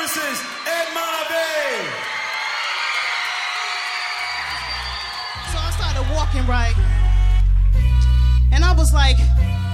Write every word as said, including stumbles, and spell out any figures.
versus Ed Marvey. So I started walking right, and I was like,